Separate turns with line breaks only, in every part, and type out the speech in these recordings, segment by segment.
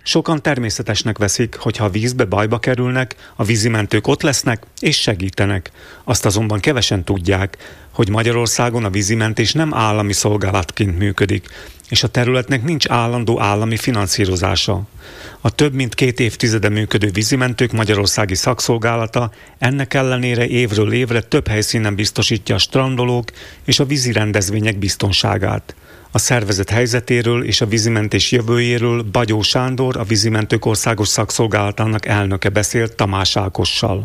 Sokan természetesnek veszik, hogyha a vízbe bajba kerülnek, a vízimentők ott lesznek és segítenek. Azt azonban kevesen tudják, hogy Magyarországon a vízimentés nem állami szolgálatként működik, és a területnek nincs állandó állami finanszírozása. A több mint 2 évtizede működő vízimentők magyarországi szakszolgálata ennek ellenére évről évre több helyszínen biztosítja a strandolók és a vízi rendezvények biztonságát. A szervezet helyzetéről és a vízimentés jövőjéről Bagyó Sándor, a Vízimentők Országos Szakszolgálatának elnöke beszélt Tamás Ákossal.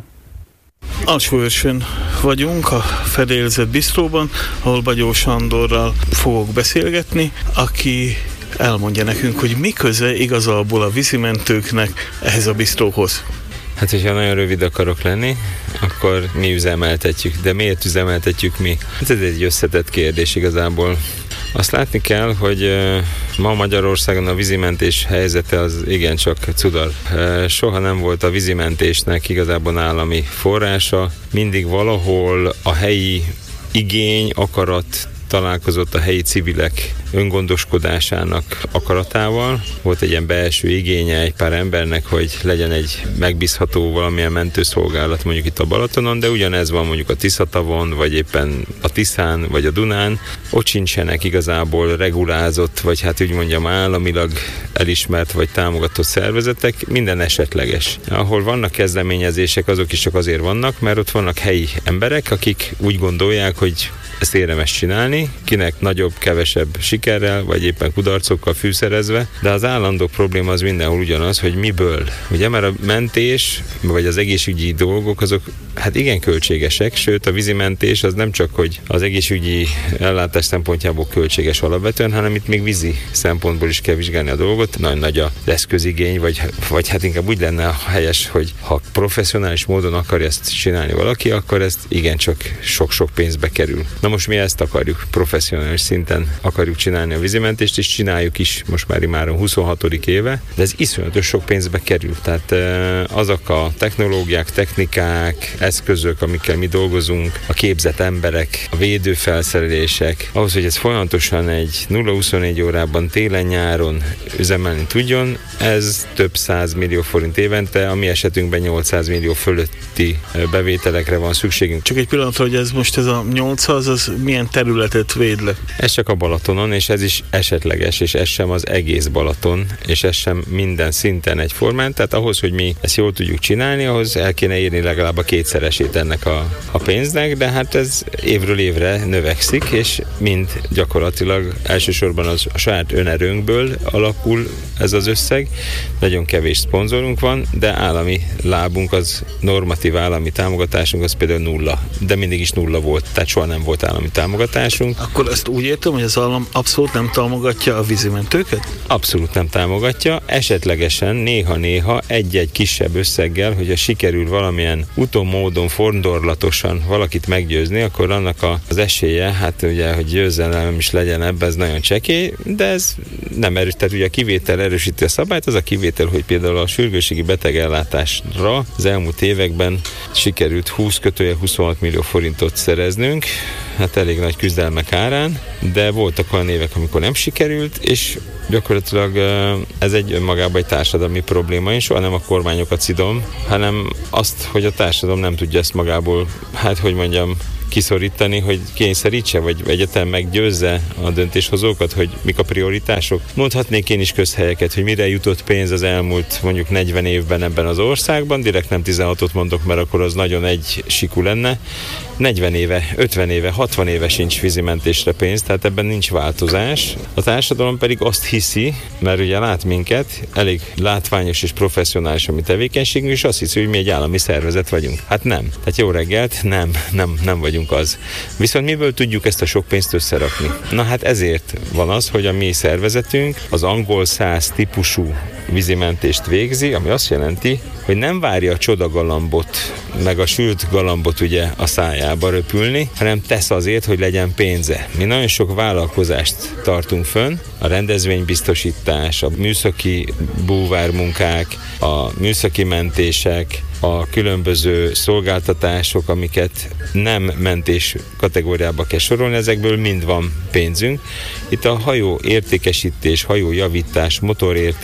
Alsóőrsön vagyunk, a Fedélzet Bistróban, ahol Bagyó Sándorral fogok beszélgetni, aki elmondja nekünk, hogy mi köze igazából a vízimentőknek ehhez a bistróhoz.
Hát, hogyha nagyon rövid akarok lenni, akkor mi üzemeltetjük. De miért üzemeltetjük mi? Hát ez egy összetett kérdés igazából. Azt látni kell, hogy ma Magyarországon a vízimentés helyzete az igencsak cudar. Soha nem volt a vízimentésnek igazából állami forrása. Mindig valahol a helyi igény, akarat találkozott a helyi civilek öngondoskodásának akaratával. Volt egy ilyen belső igénye egy pár embernek, hogy legyen egy megbízható valamilyen mentőszolgálat mondjuk itt a Balatonon, de ugyanez van mondjuk a Tiszatavon, vagy éppen a Tiszán, vagy a Dunán. Ott sincsenek igazából regulázott, vagy hát úgy mondjam államilag elismert, vagy támogatott szervezetek, minden esetleges. Ahol vannak kezdeményezések, azok is csak azért vannak, mert ott vannak helyi emberek, akik úgy gondolják, hogy ezt érdemes csinálni, kinek nagyobb, kevesebb sikerrel, vagy éppen kudarcokkal fűszerezve, de az állandó probléma az mindenhol ugyanaz, hogy miből. Ugye, mert a mentés, vagy az egészségügyi dolgok, azok hát igen költségesek, sőt a vízimentés az nem csak, hogy az egészségügyi ellátás szempontjából költséges alapvetően, hanem itt még vízi szempontból is kell vizsgálni a dolgot. Nagyon nagy az eszközigény, vagy hát inkább úgy lenne a helyes, hogy ha professzionális módon akarja ezt csinálni valaki, akkor ezt igencsak sok-sok pénzbe kerül. Na most mi ezt akarjuk, professzionális szinten akarjuk csinálni a vízimentést, és csináljuk is most már imáron 26. éve, de ez iszonyatos sok pénzbe kerül. Tehát azok a technológiák, technikák, eszközök, amikkel mi dolgozunk, a képzett emberek, a védőfelszerelések, ahhoz, hogy ez folyamatosan egy 0-24 órában télen-nyáron üzemelni tudjon, ez több 100 millió forint évente, a mi esetünkben 800 millió fölötti bevételekre van szükségünk.
Csak egy pillanatra, hogy ez most ez a 800, az milyen területet véd le?
Ez csak a Balatonon, és ez is esetleges, és ez sem az egész Balaton, és ez sem minden szinten egyformán, tehát ahhoz, hogy mi ezt jól tudjuk csinálni, ahhoz el kéne érni legalább a kétszeresét ennek a pénznek, de hát ez évről évre növekszik, és mind gyakorlatilag elsősorban a saját önerőnkből alakul ez az összeg. Nagyon kevés szponzorunk van, de állami lábunk, az normatív állami támogatásunk az például 0, de mindig is 0 volt, tehát soha nem volt állami támogatásunk.
Akkor ezt úgy értem, hogy az állam abszolút nem támogatja a vízimentőket?
Abszolút nem támogatja, esetlegesen néha-néha egy-egy kisebb összeggel, hogyha sikerül valamilyen utómódon, fordorlatosan valakit meggyőzni, akkor annak az esélye, hát ugye, hogy győzelem is legyen ebben, ez nagyon csekély, de ez nem erős, tehát ugye a kivétel erősíti a szabályt, az a kivétel, hogy például a sürgősségi betegellátásra az elmúlt években sikerült 20-26 millió forintot szereznünk, hát elég nagy küzdelmek árán, de voltak olyan évek, amikor nem sikerült, és gyakorlatilag ez egy önmagában egy társadalmi probléma. Én soha nem a kormányokat szidom, hanem azt, hogy a társadalom nem tudja ezt magából, hát hogy mondjam, kiszorítani, hogy kényszerítse, vagy egyetem meggyőzze a döntéshozókat, hogy mik a prioritások. Mondhatnék én is közhelyeket, hogy mire jutott pénz az elmúlt mondjuk 40 évben ebben az országban, direkt nem 16-ot mondok, mert akkor az nagyon egy sikú lenne. 40 éve, 50 éve, 60 éve sincs vízimentésre pénz, tehát ebben nincs változás. A társadalom pedig azt hiszi, mert ugye lát minket, elég látványos és professzionális a mi tevékenységünk, és azt hiszi, hogy mi egy állami szervezet vagyunk. Hát nem. Tehát jó reggelt, nem vagyunk az. Viszont miből tudjuk ezt a sok pénzt összerakni? Na hát ezért van az, hogy a mi szervezetünk az angol száz típusú vízimentést végzi, ami azt jelenti, hogy nem várja a csodagalambot, meg a sült galambot ugye a szájába röpülni, hanem tesz azért, hogy legyen pénze. Mi nagyon sok vállalkozást tartunk fönn, a rendezvénybiztosítás, a műszaki búvármunkák, a műszaki mentések, a különböző szolgáltatások, amiket nem mentés kategóriába kell sorolni, ezekből mind van pénzünk. Itt a hajó értékesítés, hajó javítás, motor értékesítés,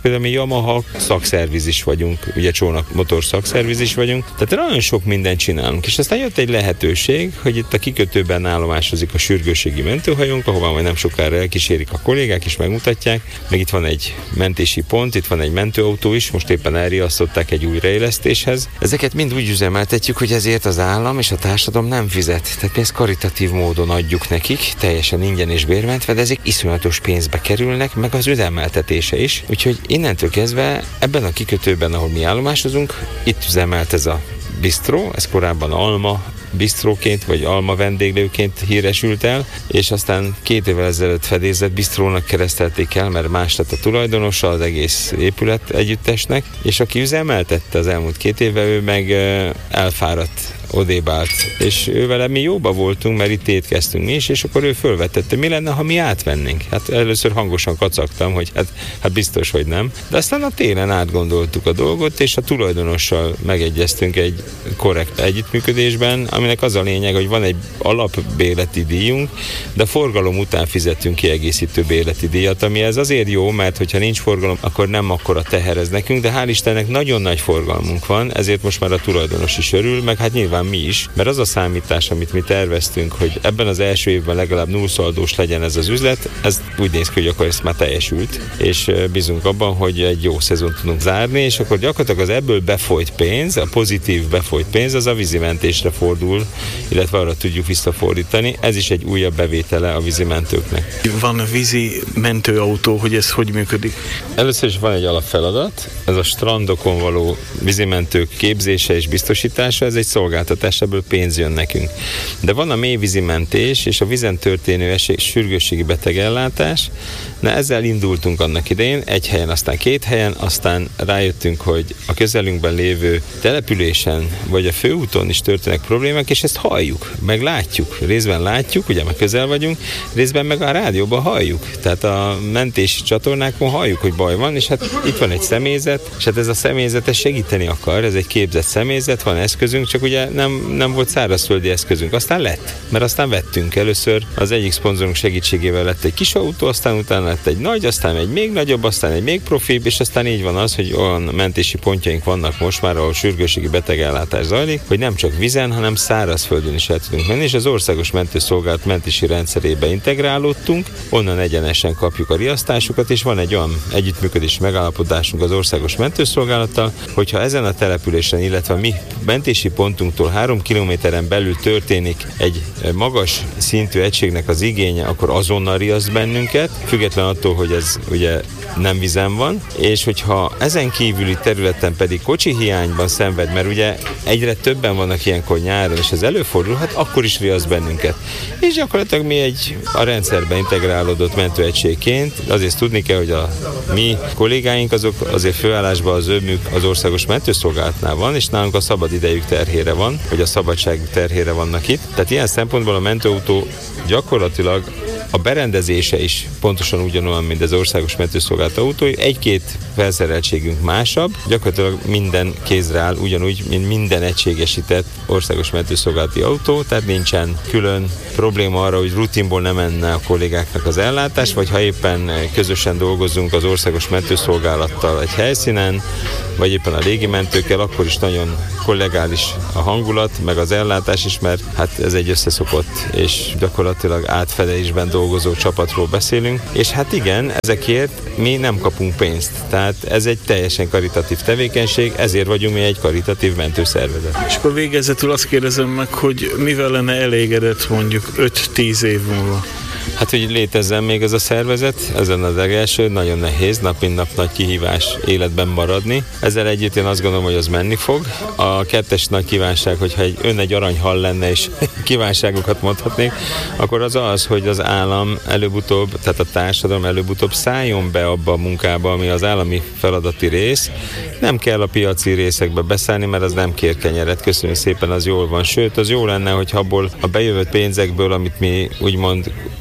például mi Yamaha szakszerviz is vagyunk, ugye csónakmotor szakszerviz is vagyunk, tehát nagyon sok mindent csinálunk, és aztán jött egy lehetőség, hogy itt a kikötőben állomásozik a sürgősségi mentőhajónk, ahová majd nem sokára elkísérik a kollégák, és megmutatják, meg itt van egy mentési pont, itt van egy mentőautó is, most éppen elriasztották egy újraélesztéshez. Ezeket mind úgy üzemeltetjük, hogy ezért az állam és a társadalom nem fizet. Tehát mi ezt karitatív módon adjuk nekik, teljesen ingyen és bérmentve, de ezek iszonyatos pénzbe kerülnek, meg az üzemeltetése is. Úgyhogy innentől kezdve ebben a kikötőben, ahol mi állomásozunk, itt üzemelt ez a bistró, ez korábban Alma bistróként, vagy Alma vendéglőként híresült el, és aztán 2 évvel ezelőtt Fedélzet bistrónak keresztelték el, mert más lett a tulajdonosa az egész épület együttesnek, és aki üzemeltette az elmúlt 2 évvel, ő meg elfáradt, odébb állt. És ővele mi jóba voltunk, mert itt étkeztünk mi is, és akkor ő fölvetette, mi lenne, ha mi átvennénk. Hát először hangosan kacagtam, hogy hát biztos, hogy nem. De aztán a télen átgondoltuk a dolgot, és a tulajdonossal megegyeztünk egy korrekt együttműködésben, aminek az a lényeg, hogy van egy alapbérleti díjunk, de forgalom után fizetünk kiegészítő bérleti díjat, ami ez azért jó, mert hogyha nincs forgalom, akkor nem akkora teher ez nekünk, de hál' Istennek nagyon nagy forgalmunk van, ezért most már a tulajdonos is örül, meg hát nyilván mi is, mert az a számítás, amit mi terveztünk, hogy ebben az első évben legalább nullszaldós legyen ez az üzlet, ez úgy néz ki, hogy akkor ez már teljesült, és bízunk abban, hogy egy jó szezont tudunk zárni, és akkor gyakorlatilag az ebből befolyt pénz, a pozitív befolyt pénz, az a vízimentésre fordul, illetve arra tudjuk visszafordítani. Ez is egy újabb bevétele a vízimentőknek.
Van vízi mentőautó, hogy ez hogy működik?
Először is van egy alapfeladat, ez a strandokon való vízimentők képzése és biztosítása, ez egy szolgáltatás, ebből pénz jön nekünk. De van a mélyvízimentés és a vízen történő sürgősségi betegellátás. Na, ezzel indultunk annak idején, egy helyen, aztán 2 helyen, aztán rájöttünk, hogy a közelünkben lévő településen vagy a főúton is történnek problémák, és ezt halljuk, meg látjuk. Részben látjuk, ugye meg közel vagyunk, részben meg a rádióban halljuk. Tehát a mentési csatornákon halljuk, hogy baj van, és hát itt van egy személyzet, és hát ez a személyzet segíteni akar, ez egy képzett személyzet, van eszközünk, csak ugye nem volt szárazföldi eszközünk. Aztán lett, mert aztán vettünk először. Az egyik szponzorunk segítségével lett egy kis autó, aztán utána lett egy nagy, aztán egy még nagyobb, aztán egy még profibb, és aztán így van az, hogy olyan mentési pontjaink vannak most már, ahol sürgősségi betegellátás zajlik, hogy nem csak vízen, hanem szárazföldön is el tudunk menni, és az Országos Mentőszolgálat mentési rendszerébe integrálódtunk, onnan egyenesen kapjuk a riasztásokat, és van egy olyan együttműködési megállapodásunk az Országos Mentőszolgálattal, hogyha ezen a településen, illetve mi mentési pontunktól 3 kilométeren belül történik egy magas szintű egységnek az igénye, akkor azonnal riaszt bennünket, független attól, hogy ez ugye nem vízen van, és hogyha ezen kívüli területen pedig kocsi hiányban szenved, mert ugye egyre többen vannak ilyenkor nyáron, és ez előfordulhat, akkor is riaszt bennünket. És gyakorlatilag mi a rendszerbe integrálódott mentőegységként, azért tudni kell, hogy a mi kollégáink azok azért főállásban az övmük az Országos Mentőszolgálatnál van, és nálunk a szabadidejük terhére van, vagy a szabadságuk terhére vannak itt. Tehát ilyen szempontból a mentőautó gyakorlatilag a berendezése is pontosan ugyanolyan, mint az Országos Mentőszolgálat autói. 1-2 felszereltségünk másabb, gyakorlatilag minden kézre áll, ugyanúgy, mint minden egységesített Országos Mentőszolgálati autó, tehát nincsen külön probléma arra, hogy rutinból nem menne a kollégáknak az ellátás, vagy ha éppen közösen dolgozunk az Országos Mentőszolgálattal egy helyszínen, vagy éppen a légimentőkkel, akkor is nagyon kollegális a hangulat, meg az ellátás is, mert hát ez egy összeszokott és gyakorlatilag átfedésben dolgozó csapatról beszélünk, és hát igen, ezekért mi nem kapunk pénzt. Tehát ez egy teljesen karitatív tevékenység, ezért vagyunk mi egy karitatív mentőszervezet.
És akkor végezetül azt kérdezem meg, hogy mivel lenne elégedett mondjuk 5-10 év múlva?
Hát, hogy létezzen még ez a szervezet, ezen az legelső, nagyon nehéz, nap mint nap nagy kihívás életben maradni. Ezzel együtt én azt gondolom, hogy az menni fog. A 2. nagy kívánság, hogyha egy aranyhal lenne, és kívánságokat mondhatnék, akkor az, hogy az állam előbb-utóbb, tehát a társadalom előbb-utóbb szálljon be abba a munkába, ami az állami feladati rész. Nem kell a piaci részekbe beszállni, mert az nem kér kenyeret. Köszönjük szépen, az jól van. Sőt, az jó lenne, hogy abból a bejövött pénzekből, amit mi úgymond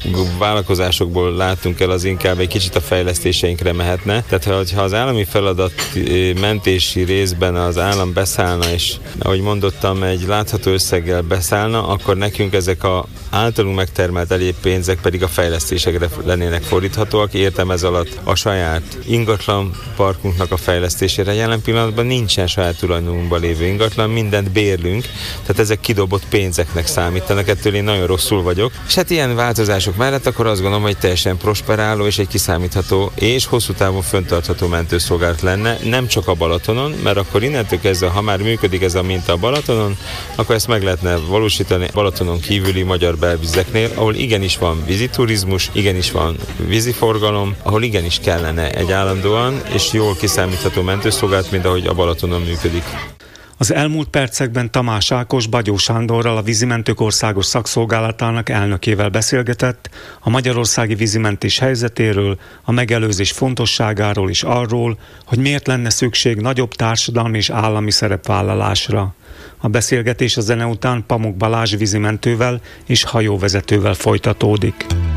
vállalkozásokból látunk el, az inkább egy kicsit a fejlesztéseinkre mehetne. Tehát ha az állami feladat mentési részben az állam beszállna, és ahogy mondottam, egy látható összeggel beszállna, akkor nekünk ezek a általunk megtermelt egyéb pénzek pedig a fejlesztésekre lennének fordíthatóak. Értem ez alatt a saját ingatlan parkunknak a fejlesztésére. Jelen pillanatban nincsen saját tulajdonunkban lévő ingatlan, mindent bérlünk, tehát ezek kidobott pénzeknek számítanak, ettől én nagyon rosszul vagyok. És hát ilyen változások mellett akkor azt gondolom, hogy teljesen prosperáló és egy kiszámítható és hosszú távon fenntartható mentőszolgálat lenne, nem csak a Balatonon, mert akkor innentől kezdve, ha már működik ez a minta a Balatonon, akkor ezt meg lehetne valósítani Balatonon kívüli magyar belvizeknél, ahol igenis van víziturizmus, igenis van víziforgalom, ahol igenis kellene egy állandóan és jól kiszámítható mentőszolgálat, mint ahogy a Balatonon működik.
Az elmúlt percekben Tamás Ákos Bagyó Sándorral, a Vízimentők Országos Szakszolgálatának elnökével beszélgetett a magyarországi vízimentés helyzetéről, a megelőzés fontosságáról és arról, hogy miért lenne szükség nagyobb társadalmi és állami szerepvállalásra. A beszélgetés a zene után Pamuk Balázs vízimentővel és hajóvezetővel folytatódik.